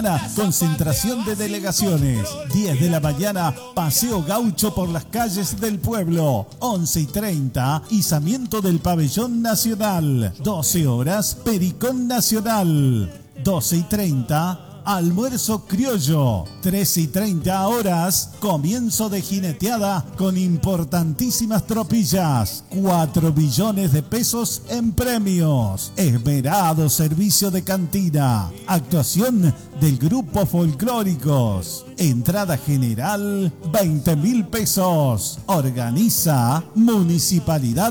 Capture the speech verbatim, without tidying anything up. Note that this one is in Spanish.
mañana, concentración de delegaciones. diez de la mañana, paseo gaucho por las calles del pueblo. once y treinta, izamiento del pabellón nacional. doce horas, pericón nacional. doce y treinta, almuerzo criollo. trece y treinta horas, comienzo de jineteada con importantísimas tropillas. cuatro billones de pesos en premios. Esmerado servicio de cantina. Actuación del grupo Folclóricos. Entrada general, veinte mil pesos. Organiza Municipalidad